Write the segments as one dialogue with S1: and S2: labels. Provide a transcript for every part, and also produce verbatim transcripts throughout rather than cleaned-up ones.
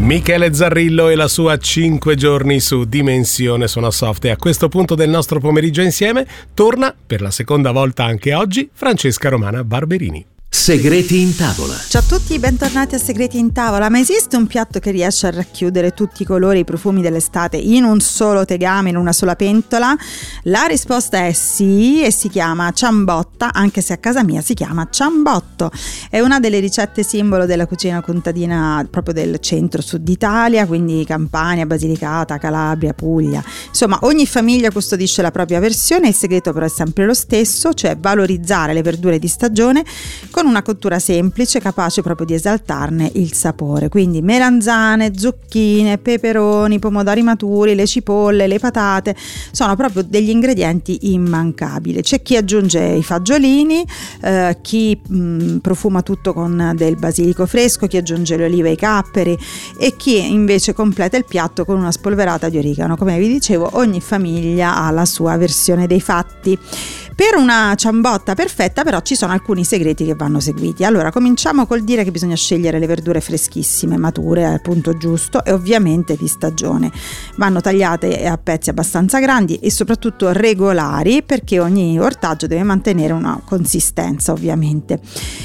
S1: Michele Zarrillo e la sua cinque giorni su Dimensione Suono Soft, e a questo punto del nostro pomeriggio insieme torna per la seconda volta anche oggi Francesca Romana Barberini.
S2: Segreti in tavola.
S3: Ciao a tutti, bentornati a Segreti in tavola. Ma esiste un piatto che riesce a racchiudere tutti i colori e i profumi dell'estate in un solo tegame, in una sola pentola? La risposta è sì, e si chiama ciambotta, anche se a casa mia si chiama ciambotto. È una delle ricette simbolo della cucina contadina proprio del centro-sud Italia, quindi Campania, Basilicata, Calabria, Puglia. Insomma, ogni famiglia custodisce la propria versione. Il segreto però è sempre lo stesso, cioè valorizzare le verdure di stagione con una cottura semplice, capace proprio di esaltarne il sapore. Quindi melanzane, zucchine, peperoni, pomodori maturi, le cipolle, le patate sono proprio degli ingredienti immancabili. C'è chi aggiunge i fagiolini, eh, chi mh, profuma tutto con del basilico fresco, chi aggiunge le olive e i capperi, e chi invece completa il piatto con una spolverata di origano. Come vi dicevo, ogni famiglia ha la sua versione dei fatti. Per una ciambotta perfetta però ci sono alcuni segreti che vanno seguiti. Allora, cominciamo col dire che bisogna scegliere le verdure freschissime, mature al punto giusto e ovviamente di stagione. Vanno tagliate a pezzi abbastanza grandi e soprattutto regolari, perché ogni ortaggio deve mantenere una consistenza ovviamente.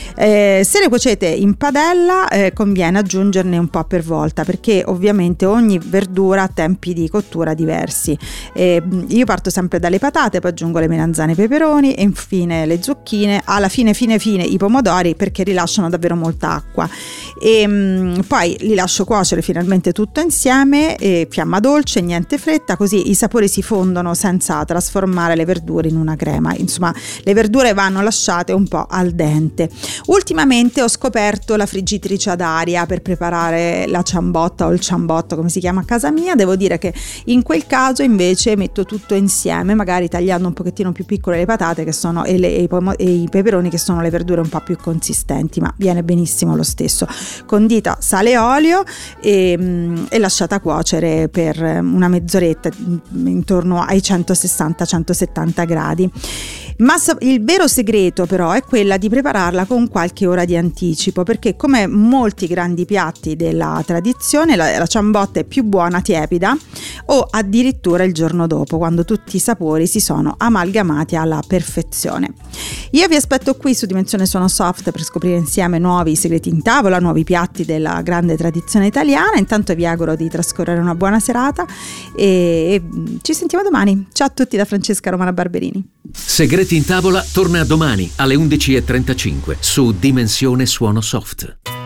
S3: Eh, se le cuocete in padella eh, conviene aggiungerne un po' per volta, perché ovviamente ogni verdura ha tempi di cottura diversi. Eh, io parto sempre dalle patate, poi aggiungo le melanzane, peperoni e infine le zucchine, alla fine fine fine i pomodori, perché rilasciano davvero molta acqua, e mh, poi li lascio cuocere finalmente tutto insieme, e fiamma dolce, niente fretta, così i sapori si fondono senza trasformare le verdure in una crema. Insomma, le verdure vanno lasciate un po' al dente. Ultimamente ho scoperto la friggitrice ad aria per preparare la ciambotta o il ciambotto, come si chiama a casa mia. Devo dire che in quel caso invece metto tutto insieme, magari tagliando un pochettino più piccole le patate che sono e, le, e, i pom- e i peperoni, che sono le verdure un po' più consistenti, ma viene benissimo lo stesso. Condita sale e olio e, e lasciata cuocere per una mezz'oretta intorno ai centosessanta centosettanta gradi. Ma il vero segreto però è quella di prepararla con qualche ora di anticipo, perché come molti grandi piatti della tradizione la, la ciambotta è più buona tiepida o addirittura il giorno dopo, quando tutti i sapori si sono amalgamati alla perfezione. Io vi aspetto qui su Dimensione Suono Soft per scoprire insieme nuovi segreti in tavola, nuovi piatti della grande tradizione italiana. Intanto vi auguro di trascorrere una buona serata e, e ci sentiamo domani. Ciao a tutti da Francesca Romana Barberini.
S2: Segreti in tavola torna domani alle undici e trentacinque su Dimensione Suono Soft.